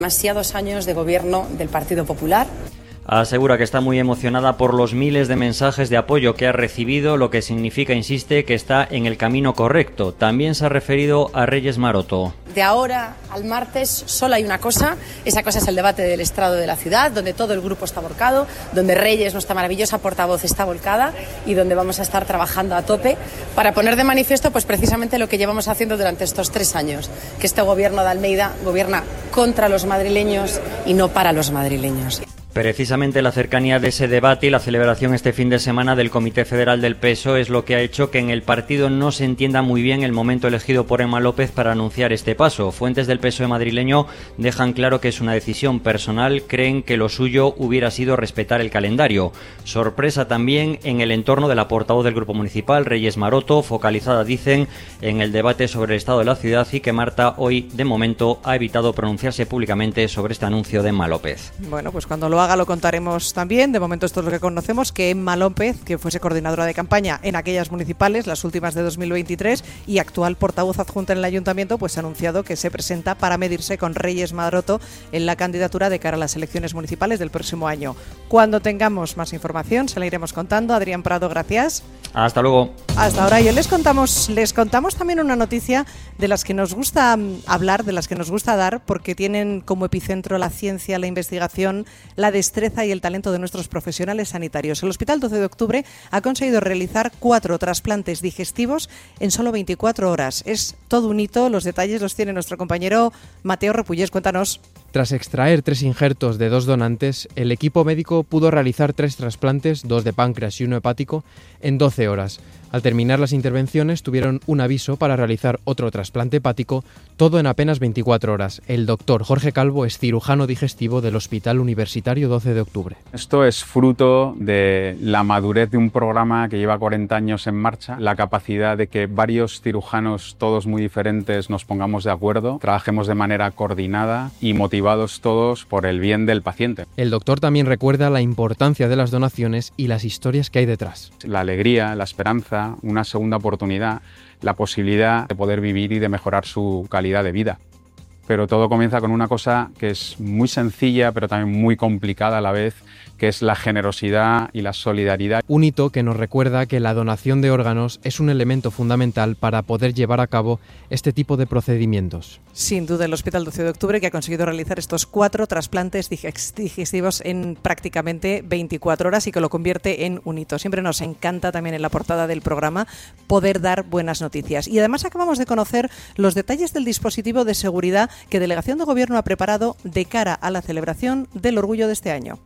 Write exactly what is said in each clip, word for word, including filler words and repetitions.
Demasiados años de gobierno del Partido Popular. Asegura que está muy emocionada por los miles de mensajes de apoyo que ha recibido, lo que significa, insiste, que está en el camino correcto. También se ha referido a Reyes Maroto. De ahora al martes solo hay una cosa, esa cosa es el debate del estrado de la ciudad, donde todo el grupo está volcado, donde Reyes, nuestra maravillosa portavoz, está volcada y donde vamos a estar trabajando a tope para poner de manifiesto pues precisamente lo que llevamos haciendo durante estos tres años, que este gobierno de Almeida gobierna contra los madrileños y no para los madrileños. Precisamente la cercanía de ese debate y la celebración este fin de semana del Comité Federal del P S O E es lo que ha hecho que en el partido no se entienda muy bien el momento elegido por Emma López para anunciar este paso. Fuentes del P S O E madrileño dejan claro que es una decisión personal, creen que lo suyo hubiera sido respetar el calendario. Sorpresa también en el entorno de la portavoz del Grupo Municipal, Reyes Maroto, focalizada, dicen, en el debate sobre el estado de la ciudad, y que Marta hoy, de momento, ha evitado pronunciarse públicamente sobre este anuncio de Emma López. Bueno, pues cuando lo haga lo contaremos también. De momento esto es lo que conocemos, que Emma López, que fuese coordinadora de campaña en aquellas municipales, las últimas de dos mil veintitrés, y actual portavoz adjunta en el ayuntamiento, pues ha anunciado que se presenta para medirse con Reyes Maroto en la candidatura de cara a las elecciones municipales del próximo año. Cuando tengamos más información se la iremos contando. Adrián Prado, gracias. Hasta luego. Hasta ahora. Yo les contamos, les contamos también una noticia de las que nos gusta hablar, de las que nos gusta dar, porque tienen como epicentro la ciencia, la investigación, la destreza y el talento de nuestros profesionales sanitarios. El Hospital doce de octubre ha conseguido realizar cuatro trasplantes digestivos en solo veinticuatro horas. Es todo un hito. Los detalles los tiene nuestro compañero Mateo Repullés. Cuéntanos. Tras extraer tres injertos de dos donantes, el equipo médico pudo realizar tres trasplantes, dos de páncreas y uno hepático, en doce horas. Al terminar las intervenciones tuvieron un aviso para realizar otro trasplante hepático, todo en apenas veinticuatro horas. El doctor Jorge Calvo es cirujano digestivo del Hospital Universitario doce de octubre. Esto es fruto de la madurez de un programa que lleva cuarenta años en marcha, la capacidad de que varios cirujanos, todos muy diferentes, nos pongamos de acuerdo, trabajemos de manera coordinada y motivados todos por el bien del paciente. El doctor también recuerda la importancia de las donaciones y las historias que hay detrás. La alegría, la esperanza, una segunda oportunidad, la posibilidad de poder vivir y de mejorar su calidad de vida. Pero todo comienza con una cosa que es muy sencilla, pero también muy complicada a la vez, que es la generosidad y la solidaridad. Un hito que nos recuerda que la donación de órganos es un elemento fundamental para poder llevar a cabo este tipo de procedimientos. Sin duda, el Hospital doce de octubre, que ha conseguido realizar estos cuatro trasplantes digestivos en prácticamente veinticuatro horas y que lo convierte en un hito. Siempre nos encanta también en la portada del programa poder dar buenas noticias. Y además acabamos de conocer los detalles del dispositivo de seguridad que Delegación de Gobierno ha preparado de cara a la celebración del Orgullo de este año.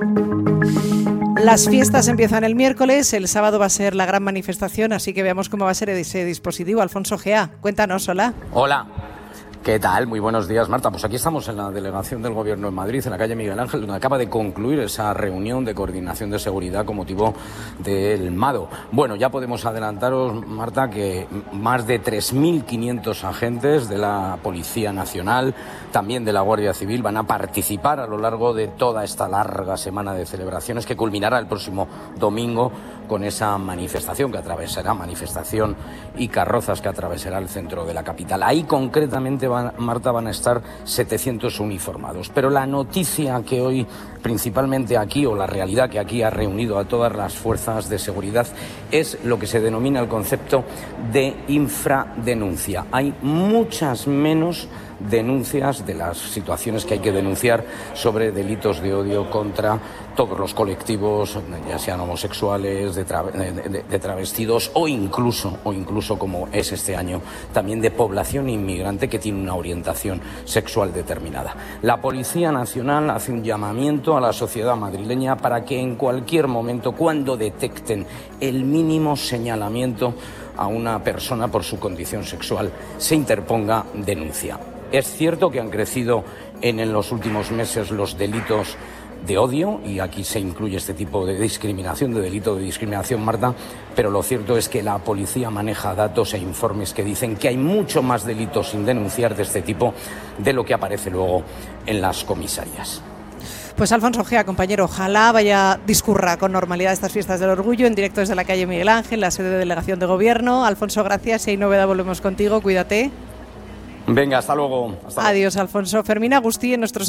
Las fiestas empiezan el miércoles, el sábado va a ser la gran manifestación, así que veamos cómo va a ser ese dispositivo. Alfonso Gea, cuéntanos, hola. Hola. ¿Qué tal? Muy buenos días, Marta. Pues aquí estamos en la Delegación del Gobierno en Madrid, en la calle Miguel Ángel, donde acaba de concluir esa reunión de coordinación de seguridad con motivo del MADO. Bueno, ya podemos adelantaros, Marta, que más de tres mil quinientos agentes de la Policía Nacional, también de la Guardia Civil, van a participar a lo largo de toda esta larga semana de celebraciones que culminará el próximo domingo con esa manifestación que atravesará, manifestación y carrozas que atravesará el centro de la capital. Ahí concretamente, van, Marta, van a estar setecientos uniformados. Pero la noticia que hoy, principalmente aquí, o la realidad que aquí ha reunido a todas las fuerzas de seguridad, es lo que se denomina el concepto de infradenuncia. Hay muchas menos denuncias de las situaciones que hay que denunciar sobre delitos de odio contra todos los colectivos, ya sean homosexuales, de, tra- de, de travestidos o incluso, o incluso como es este año, también de población inmigrante que tiene una orientación sexual determinada. La Policía Nacional hace un llamamiento a la sociedad madrileña para que en cualquier momento, cuando detecten el mínimo señalamiento a una persona por su condición sexual, se interponga denuncia. Es cierto que han crecido en, en los últimos meses los delitos de odio, y aquí se incluye este tipo de discriminación, de delito de discriminación, Marta, pero lo cierto es que la policía maneja datos e informes que dicen que hay mucho más delitos sin denunciar de este tipo de lo que aparece luego en las comisarías. Pues Alfonso Gea, compañero, ojalá vaya discurra con normalidad estas fiestas del orgullo, en directo desde la calle Miguel Ángel, la sede de Delegación de Gobierno. Alfonso, gracias. Si hay novedad volvemos contigo, cuídate. Venga, hasta luego. Hasta Adiós, Alfonso. Fermín Agustí en nuestro